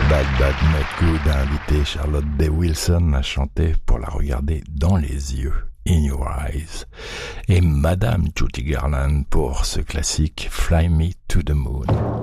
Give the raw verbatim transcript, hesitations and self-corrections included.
Bad Bad Not Good a invité Charlotte Day Wilson à chanter Pour la regarder dans les yeux, In Your Eyes, et Madame Judy Garland pour ce classique Fly Me to the Moon.